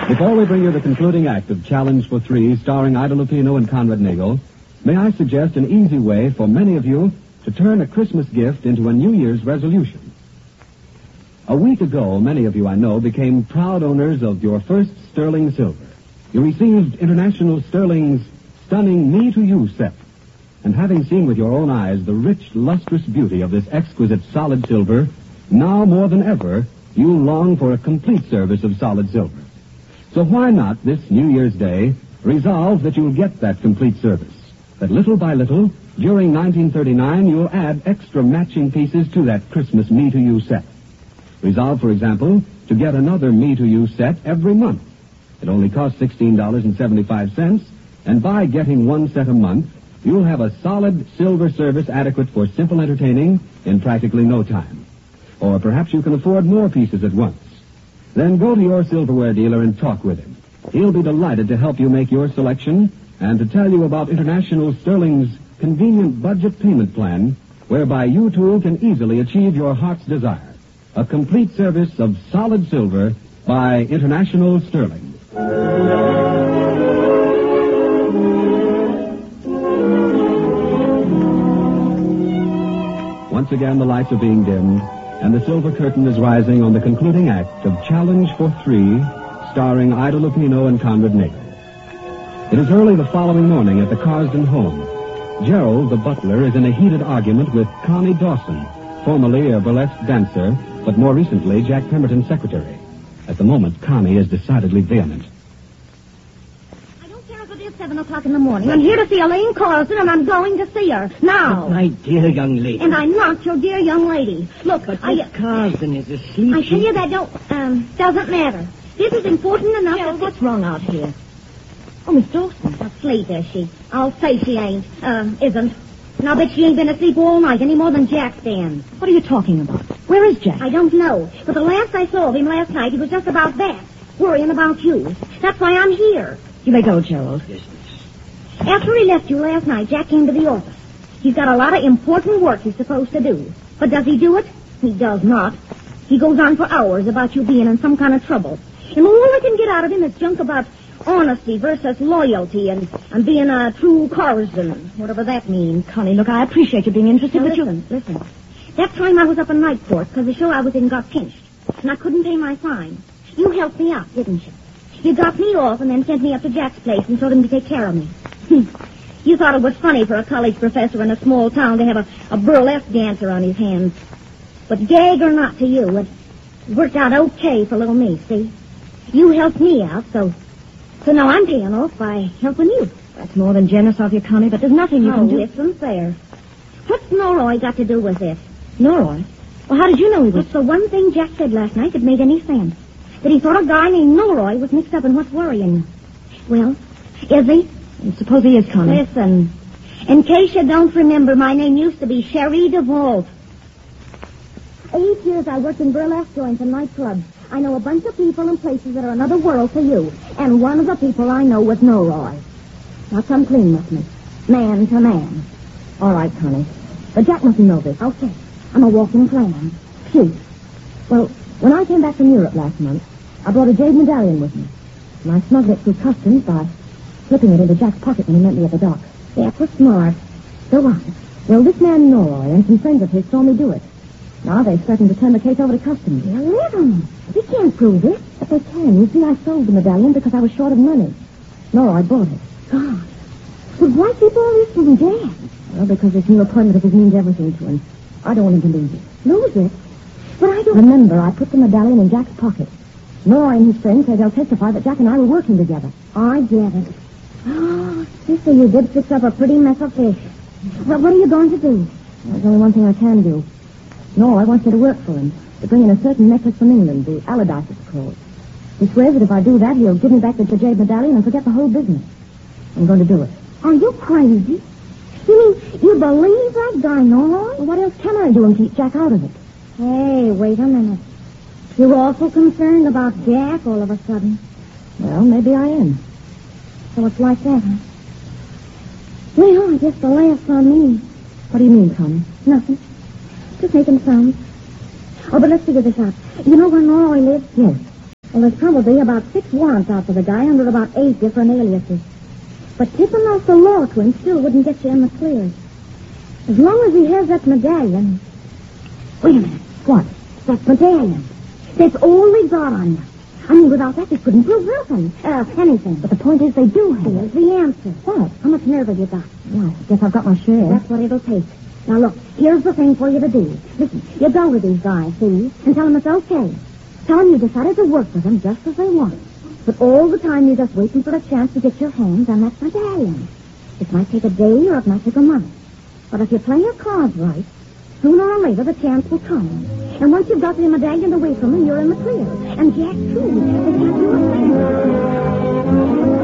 Before we bring you the concluding act of Challenge for Three, starring Ida Lupino and Conrad Nagel, may I suggest an easy way for many of you to turn a Christmas gift into a New Year's resolution. A week ago, many of you I know became proud owners of your first sterling silver. You received International Sterling's stunning Me to You set. And having seen with your own eyes the rich, lustrous beauty of this exquisite solid silver, now more than ever, you long for a complete service of solid silver. So why not, this New Year's Day, resolve that you'll get that complete service? That little by little, during 1939, you'll add extra matching pieces to that Christmas Me to You set. Resolve, for example, to get another Me to You set every month. It only costs $16.75, and by getting one set a month, you'll have a solid silver service adequate for simple entertaining in practically no time. Or perhaps you can afford more pieces at once. Then go to your silverware dealer and talk with him. He'll be delighted to help you make your selection and to tell you about International Sterling's convenient budget payment plan, whereby you too can easily achieve your heart's desire. A complete service of solid silver by International Sterling. Once again, the lights are being dimmed, and the silver curtain is rising on the concluding act of Challenge for Three, starring Ida Lupino and Conrad Nagel. It is early the following morning at the Carsden home. Gerald, the butler, is in a heated argument with Connie Dawson, formerly a burlesque dancer, but more recently Jack Pemberton's secretary. At the moment, Connie is decidedly vehement. I don't care if it is 7 o'clock in the morning. I'm here to see Elaine Carlson, and I'm going to see her. Now. But my dear young lady. And I'm not your dear young lady. Look, But Miss Carlson is asleep. I tell you that doesn't matter. This is important enough. Gerald, what's wrong out here? Oh, Miss Dawson. Asleep, is she? I'll say she ain't. Isn't. And I'll bet she ain't been asleep all night any more than Jack's been. What are you talking about? Where is Jack? I don't know. But the last I saw of him last night, he was just about that. Worrying about you. That's why I'm here. You may go, Gerald. Yes, miss. After he left you last night, Jack came to the office. He's got a lot of important work he's supposed to do. But does he do it? He does not. He goes on for hours about you being in some kind of trouble. And all I can get out of him is junk about honesty versus loyalty and being a true Carsden, whatever that means. Connie, look, I appreciate you being interested, but Listen. That time I was up in night court because the show I was in got pinched. And I couldn't pay my fine. You helped me out, didn't you? You got me off and then sent me up to Jack's place and told him to take care of me. You thought it was funny for a college professor in a small town to have a burlesque dancer on his hands. But gag or not to you, it worked out okay for little me, see? You helped me out, so now I'm paying off by helping you. That's more than generous of you, Connie, but there's nothing you can do. Listen there. What's Norroy got to do with this? Norroy? Well, how did you know he was... What's the one thing Jack said last night that made any sense? That he thought a guy named Norroy was mixed up in what's worrying you. Well, is he? I suppose he is, Connie. Listen, in case you don't remember, my name used to be Sherry DeVault. 8 years I worked in burlesque joints and nightclubs. I know a bunch of people and places that are another world for you. And one of the people I know was Norroy. Now come clean with me. Man to man. All right, Connie. But Jack mustn't know this. Okay. I'm a walking plan. Phew. Well, when I came back from Europe last month, I brought a jade medallion with me. And I smuggled it through customs by slipping it into Jack's pocket when he met me at the dock. That was smart. Go on. Well, this man Norroy and some friends of his saw me do it. Now they threatened to turn the case over to customs. Now, listen. We can't prove it. But they can. You see, I sold the medallion because I was short of money. Norroy bought it. God. But why keep all this from Jack? Well, because this new appointment of his means everything to him. I don't want him to lose it. Lose it? But I don't... Remember, I put the medallion in Jack's pocket. Norroy and his friends say they'll testify that Jack and I were working together. I get it. Oh, sister, you did fix up a pretty mess of fish. Well, what are you going to do? Well, there's only one thing I can do. Norroy wants me to work for him. To bring in a certain necklace from England, the Allardyce it's called. He swears that if I do that, he'll give me back the jade medallion and forget the whole business. I'm going to do it. Are you crazy? You mean you believe that guy, Norroy? Well, what else can I do and keep Jack out of it? Hey, wait a minute. You're awful concerned about Jack all of a sudden. Well, maybe I am. So it's like that, huh? Well, I guess the laugh's on me. What do you mean, Connie? Nothing. Just making sounds. Oh, but let's figure this out. You know where Norroy lives? Yes. Well, there's probably about 6 warrants out for the guy under about 8 different aliases. But tipping off the law to him still wouldn't get you in the clear. As long as he has that medallion... Wait a minute. What? That medallion. That's all they got on you. I mean, without that, they couldn't prove nothing. Anything. But the point is they do have it. Here's the answer. What? How much nerve have you got? Well, I guess I've got my share. That's what it'll take. Now, look, here's the thing for you to do. Listen, you go to these guys, see, and tell them it's okay. Tell them you decided to work with them just as they want. But all the time you're just waiting for a chance to get your hands on that medallion. It might take a day or it might take a month. But if you play your cards right, sooner or later the chance will come. And once you've got the medallion away from them, you're in the clear. And Jack, too. They can't do a thing.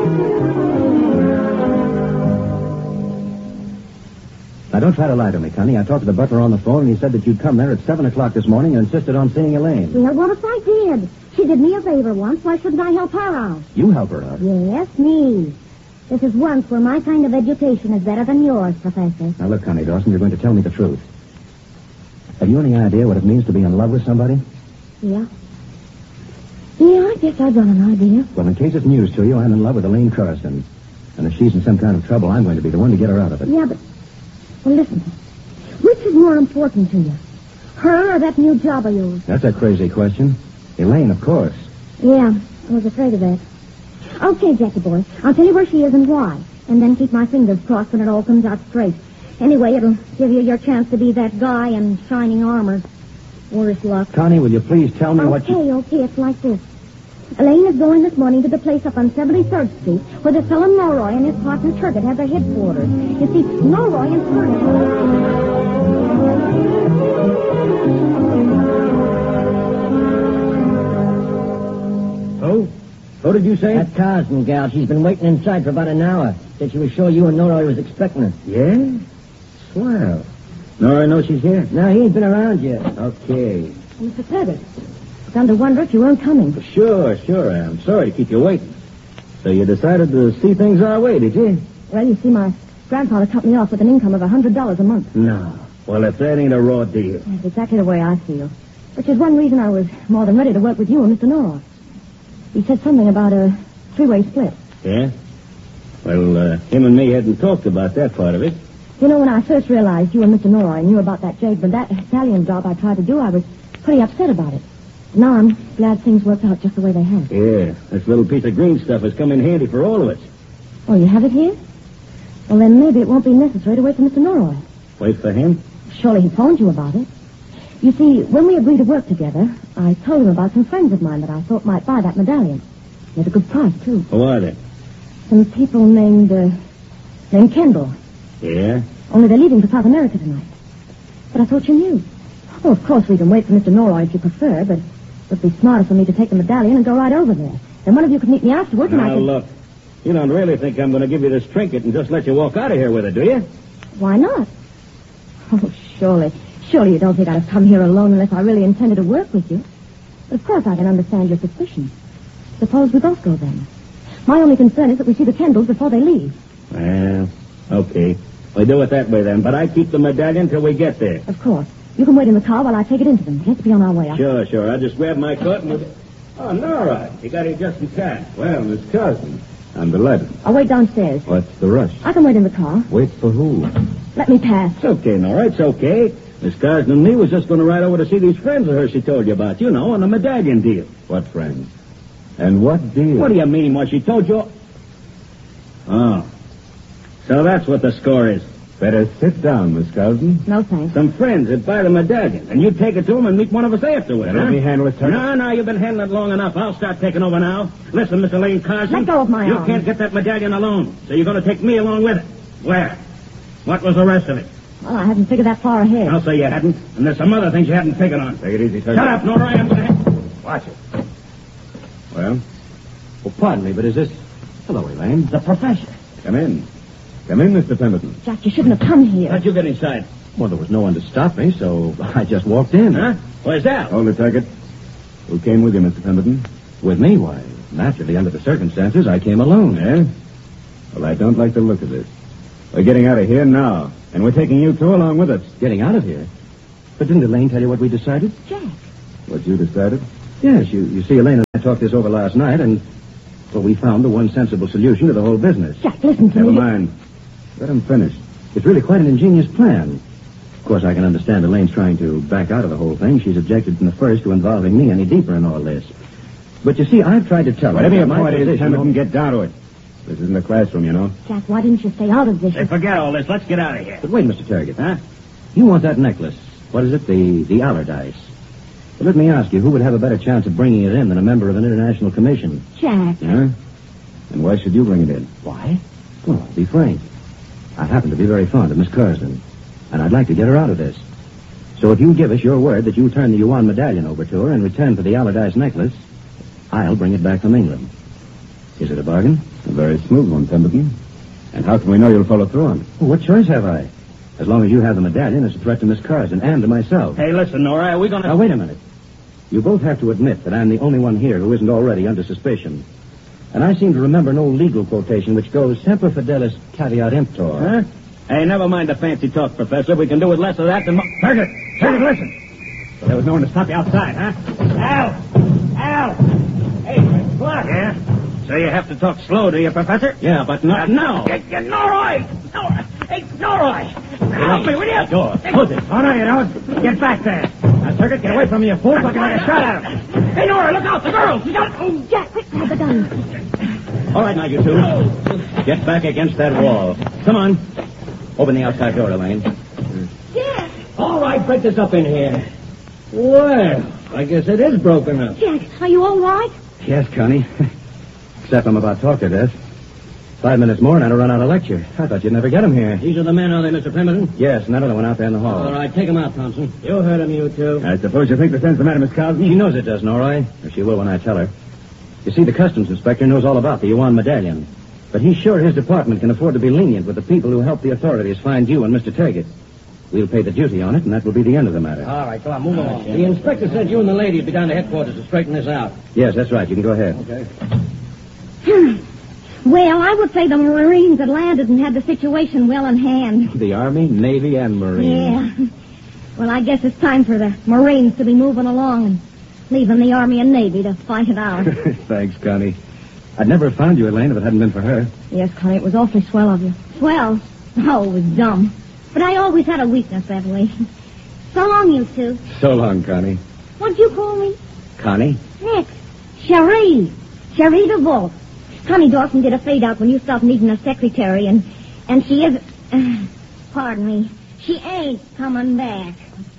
Now, don't try to lie to me, Connie. I talked to the butler on the phone, and he said that you'd come there at 7 o'clock this morning and insisted on seeing Elaine. Well, what if I did? She did me a favor once. Why shouldn't I help her out? You help her out? Yes, me. This is once where my kind of education is better than yours, Professor. Now, look, Connie Dawson, you're going to tell me the truth. Have you any idea what it means to be in love with somebody? Yeah. Yeah, I guess I've got an idea. Well, in case it's news to you, I'm in love with Elaine Carson. And if she's in some kind of trouble, I'm going to be the one to get her out of it. Yeah, but... Well, listen. Which is more important to you? Her or that new job of yours? That's a crazy question. Elaine, of course. Yeah, I was afraid of that. Okay, Jackie boy. I'll tell you where she is and why. And then keep my fingers crossed when it all comes out straight. Anyway, it'll give you your chance to be that guy in shining armor. Worse luck. Connie, will you please tell me what you... Okay, it's like this. Elaine is going this morning to the place up on 73rd Street where the fellow Norroy and his partner Turgott have their headquarters. You see, Norroy and Turgott... Oh? What did you say? That Carson gal, she's been waiting inside for about an hour. Said she was sure you and Norroy was expecting her. Yeah? Swell. Nora knows she's here? No, he ain't been around yet. Okay. Mr. Turgott, begun to wonder if you weren't coming. Sure. I'm sorry to keep you waiting. So you decided to see things our way, did you? Well, you see, my grandfather cut me off with an income of $100 a month. No. Well, if that ain't a raw deal. That's exactly the way I feel. Which is one reason I was more than ready to work with you and Mr. Norroy. He said something about a 3-way split. Yeah? Well, him and me hadn't talked about that part of it. You know, when I first realized you and Mr. Norroy knew about that Jade Medallion job I tried to do, I was pretty upset about it. Now I'm glad things worked out just the way they have. Yeah, this little piece of green stuff has come in handy for all of us. Oh, you have it here? Well, then maybe it won't be necessary to wait for Mr. Norroy. Wait for him? Surely he phoned you about it. You see, when we agreed to work together, I told him about some friends of mine that I thought might buy that medallion. At a good price, too. Who are they? Some people named Kendall. Yeah? Only they're leaving for South America tonight. But I thought you knew. Oh, of course we can wait for Mr. Norroy if you prefer, but it would be smarter for me to take the medallion and go right over there. Then one of you could meet me afterwards and I Now, could... look. You don't really think I'm going to give you this trinket and just let you walk out of here with it, do you? Why not? Oh, surely. Surely you don't think I'd have come here alone unless I really intended to work with you. But of course I can understand your suspicions. Suppose we both go then. My only concern is that we see the Kendalls before they leave. Well, okay. We do it that way then, but I keep the medallion till we get there. Of course. You can wait in the car while I take it into them. Let's be on our way. Sure. I'll just grab my coat and we'll... Oh, Nora, you got here just in time. Well, Miss Carson, I'm delighted. I'll wait downstairs. What's the rush? I can wait in the car. Wait for who? Let me pass. It's okay, Nora, it's okay. Miss Carson and me was just going to ride over to see these friends of hers she told you about, on the medallion deal. What friends? And what deal? What do you mean, what she told you? Oh. So that's what the score is. Better sit down, Miss Carson. No, thanks. Some friends that buy the medallion, and you take it to them and meet one of us afterwards, Let me handle it, sir. No, you've been handling it long enough. I'll start taking over now. Listen, Miss Elaine Carson. Let go of my You arm. can't get that medallion alone, so you're going to take me along with it. Where? What was the rest of it? Well, I haven't figured that far ahead. I'll say you hadn't, and there's some other things you hadn't figured on. Take it easy, sir. Shut up, Nora. I'm going to... Watch it. Well? Well, pardon me, but is this... Hello, Elaine. The professor. Come in. Come in, Mr. Pemberton. Jack, you shouldn't have come here. How'd you get inside? Well, there was no one to stop me, so I just walked in. Huh? Where's Al? Hold it, Taggart. Who came with you, Mr. Pemberton? With me? Why, naturally, under the circumstances, I came alone. Yeah? Well, I don't like the look of this. We're getting out of here now, and we're taking you two along with us. Getting out of here? But didn't Elaine tell you what we decided? Jack. What you decided? Yes, you see, Elaine and I talked this over last night, and, well, we found the one sensible solution to the whole business. Jack, listen to Never me. mind. Let him finish. It's really quite an ingenious plan. Of course, I can understand Elaine's trying to back out of the whole thing. She's objected from the first to involving me any deeper in all this. But you see, I've tried to tell her. Whatever your that my point is, position- Pemberton, get down to it. This isn't a classroom, you know. Jack, why didn't you stay out of this? Hey, Forget all this. Let's get out of here. But wait, Mr. Target. Huh? You want that necklace. What is it? The Allardyce. But let me ask you, who would have a better chance of bringing it in than a member of an international commission? Jack. Huh? And why should you bring it in? Why? Well, to be frank, I happen to be very fond of Miss Curzon, and I'd like to get her out of this. So if you give us your word that you'll turn the Yuan medallion over to her in return for the Allardyce necklace, I'll bring it back from England. Is it a bargain? A very smooth one, Pemberton. And how can we know you'll follow through on it? Well, what choice have I? As long as you have the medallion, it's a threat to Miss Curzon and to myself. Hey, listen, Nora, are we going Now, wait a minute. You both have to admit that I'm the only one here who isn't already under suspicion. And I seem to remember an old legal quotation which goes, Semper fidelis caveat emptor. Huh? Hey, never mind the fancy talk, Professor. We can do with less of that than... Target, listen. So there was no one to stop you outside, huh? Al! Hey, Clark. Yeah? So you have to talk slow, do you, Professor? Yeah, but not now. Nora! Hey, Nora! Help me, will you? Door. Close it. Oh, no, you don't. Get back there. Now, Turkett, get away from me, you fool, so I can make a shot at him. Hey, Nora, look out! The girls! You got... Oh, Jack, quick, grab the gun. All right, now, you two. Get back against that wall. Come on. Open the outside door, Elaine. Jack! All right, break this up in here. Well, I guess it is broken up. Jack, are you all right? Yes, Connie. Except I'm about talked to death. 5 minutes more and I'd have run out of lecture. I thought you'd never get him here. These are the men, are they, Mr. Pemberton? Yes, and that other one out there in the hall. All right, take them out, Thompson. You heard him, you two. I suppose you think the sense the matter, Miss Cosby? She knows it does, Norrie. Or she will when I tell her. You see, the customs inspector knows all about the Yuan medallion. But he's sure his department can afford to be lenient with the people who help the authorities find you and Mr. Turgett. We'll pay the duty on it, and that will be the end of the matter. All right, go on, move along. The inspector said you and the lady would be down to headquarters to straighten this out. Yes, that's right. You can go ahead. Okay. Well, I would say the Marines had landed and had the situation well in hand. The Army, Navy, and Marines. Yeah. Well, I guess it's time for the Marines to be moving along and leaving the Army and Navy to fight it out. Thanks, Connie. I'd never have found you, Elaine, if it hadn't been for her. Yes, Connie, it was awfully swell of you. Well, oh, it was dumb. But I always had a weakness that way. So long, you two. So long, Connie. What'd you call me? Connie? Nick. Cherie. Cherie DeVault. Connie Dawson did a fade out when you stopped needing a secretary, and she is... pardon me. She ain't coming back.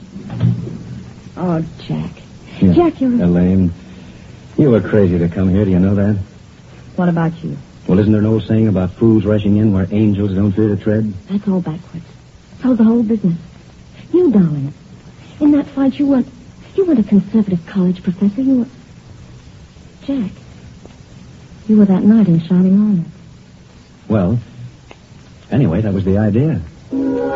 Oh, Jack. Yeah. Jack, you're... Elaine, you were crazy to come here. Do you know that? What about you? Well, isn't there an old saying about fools rushing in where angels don't fear to tread? That's all backwards. So the whole business. You, darling. In that fight, you weren't a conservative college professor. You were... Jack. You were that knight in shining armor. Well, anyway, that was the idea.